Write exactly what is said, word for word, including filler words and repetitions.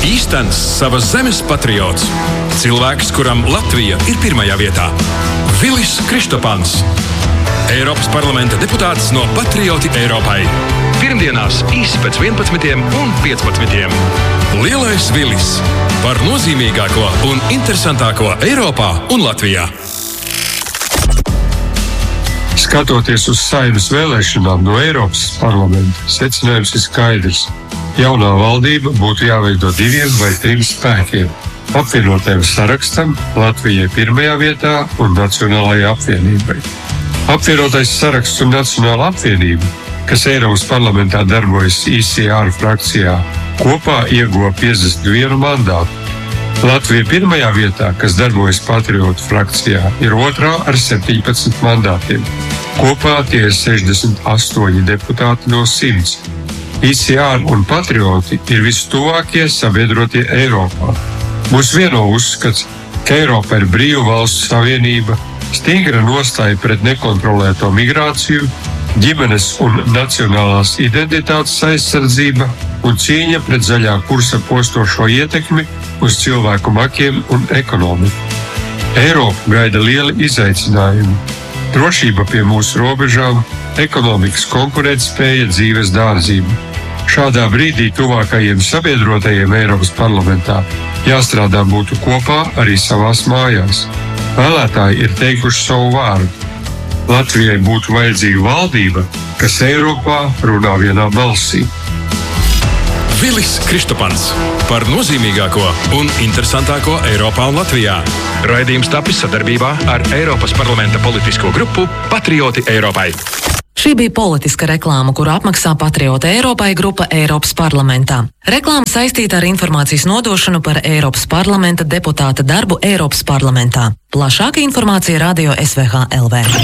Īstens savas zemes patriots. Cilvēks, kuram Latvija ir pirmajā vietā. Vilis Kristopans. Eiropas parlamenta deputāts no Patrioti Eiropai. Pirmdienās īsi pēc vienpadsmitiem un piecpadsmitiem. Lielais Vilis. Par nozīmīgāko un interesantāko Eiropā un Latvijā. Skatoties uz Saeimas vēlēšanām no Eiropas parlamenta, secinājums ir skaidrs. Jaunā valdība būtu jāveido diviem vai trim spēkiem. Apvienotajam sarakstam, Latvijai pirmajā vietā un Nacionālajai apvienībai. Apvienotais saraksts un Nacionāla apvienība, kas Eiropas parlamentā darbojas I C R frakcijā, kopā ieguva piecdesmit vienu mandātu. Latvija pirmajā vietā, kas darbojas Patriotu frakcijā, ir otrā ar septiņpadsmit mandātiem. Kopā tie ir sešdesmit astoņi deputāti no simts. I C R un Patrioti ir vistuvākie sabiedrotie Eiropā. Mūs vieno uzskats, ka Eiropa ir brīvu valstu savienība, stingra nostāja pret nekontrolēto migrāciju, ģimenes un nacionālās identitātes aizsardzība un cīņa pret zaļā kursa postošo ietekmi uz cilvēku makiem un ekonomiku. Eiropu gaida lieli izaicinājumi. Drošība pie mūsu robežām, ekonomikas konkurētspēja, dzīves dārdzība. Šādā brīdī tuvākajiem sabiedrotajiem Eiropas parlamentā jāstrādā būtu kopā arī savās mājās. Vēlētāji ir teikuši savu vārdu. Latvijai būtu vajadzīga valdība, kas Eiropā runā vienā balsī. Vilis Kristopans. Par nozīmīgāko un interesantāko Eiropā un Latvijā. Raidījums tapis sadarbībā ar Eiropas parlamenta politisko grupu Patrioti Eiropai. Šī bija politiska reklāma, kuru apmaksā Patrioti Eiropai grupa Eiropas parlamentā. Reklāma saistīta ar informācijas nodošanu par Eiropas parlamenta deputāta darbu Eiropas parlamentā. Plašāka informācija radio S V H L V.